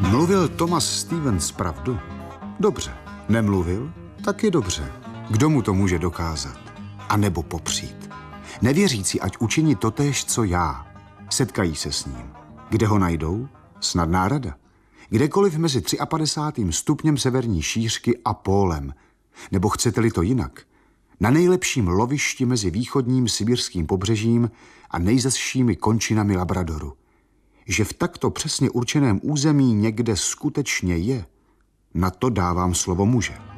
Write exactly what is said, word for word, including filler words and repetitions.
Mluvil Thomas Stevens pravdu? Dobře. Nemluvil? Taky dobře. Kdo mu to může dokázat? A nebo popřít? Nevěřící ať učiní totéž, co já. Setkají se s ním. Kde ho najdou? Snadná rada. Kdekoliv mezi padesátým třetím stupněm severní šířky a pólem. Nebo chcete-li to jinak? Na nejlepším lovišti mezi východním sibirským pobřežím a nejzazšími končinami Labradoru. Že v takto přesně určeném území někde skutečně je, na to dávám slovo muže.